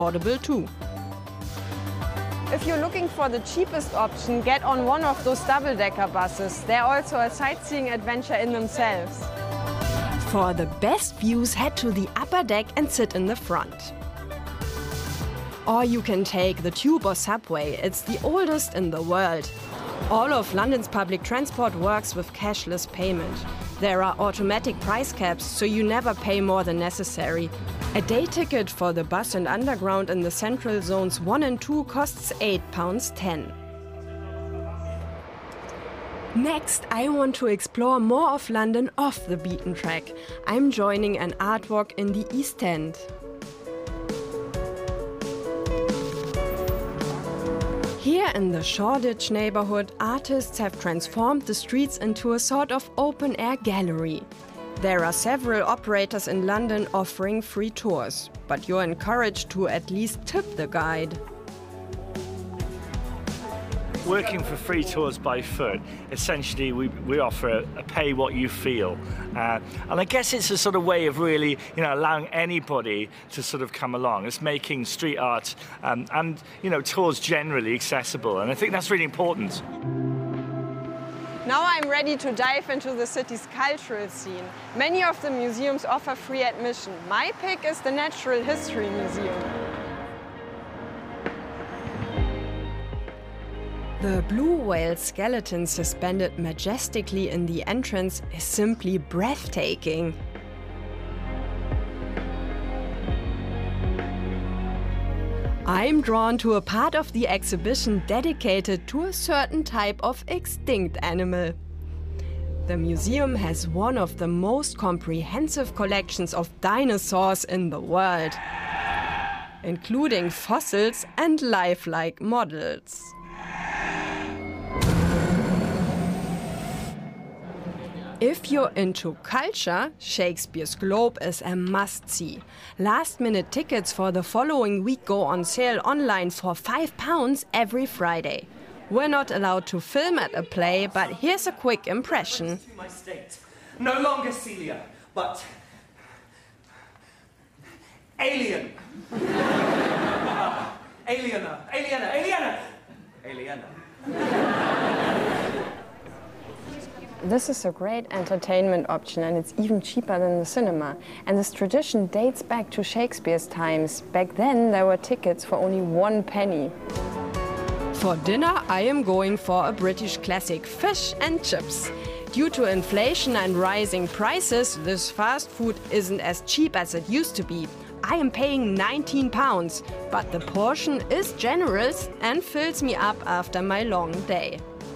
affordable too. If you're looking for the cheapest option, get on one of those double-decker buses. They're also a sightseeing adventure in themselves. For the best views, head to the upper deck and sit in the front. Or you can take the tube or subway. It's the oldest in the world. All of London's public transport works with cashless payment. There are automatic price caps, so you never pay more than necessary. A day ticket for the bus and underground in the central zones 1 and 2 costs £8.10. Next, I want to explore more of London off the beaten track. I'm joining an art walk in the East End. Here in the Shoreditch neighborhood, artists have transformed the streets into a sort of open-air gallery. There are several operators in London offering free tours, but you're encouraged to at least tip the guide. Working for free tours by foot, essentially we offer a pay what you feel. And I guess it's a sort of way of really, allowing anybody to sort of come along. It's making street art and tours generally accessible. And I think that's really important. Now I'm ready to dive into the city's cultural scene. Many of the museums offer free admission. My pick is the Natural History Museum. The blue whale skeleton suspended majestically in the entrance is simply breathtaking. I'm drawn to a part of the exhibition dedicated to a certain type of extinct animal. The museum has one of the most comprehensive collections of dinosaurs in the world, including fossils and lifelike models. If you're into culture, Shakespeare's Globe is a must-see. Last-minute tickets for the following week go on sale online for £5 every Friday. We're not allowed to film at a play, but here's a quick impression. No longer Celia, but Alien. Aliena. This is a great entertainment option, and it's even cheaper than the cinema. And this tradition dates back to Shakespeare's times. Back then, there were tickets for only 1 penny. For dinner, I am going for a British classic, fish and chips. Due to inflation and rising prices, this fast food isn't as cheap as it used to be. I am paying £19, but the portion is generous and fills me up after my long day.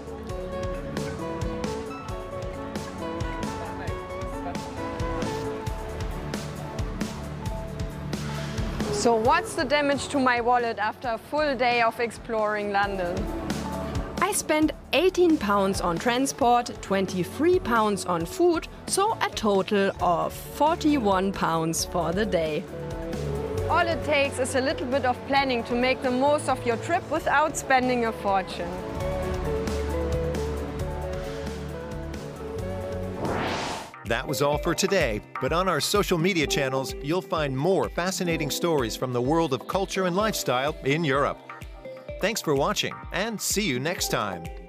So what's the damage to my wallet after a full day of exploring London? I spent £18 on transport, £23 on food, so a total of £41 for the day. All it takes is a little bit of planning to make the most of your trip without spending a fortune. That was all for today, but on our social media channels, you'll find more fascinating stories from the world of culture and lifestyle in Europe. Thanks for watching, and see you next time.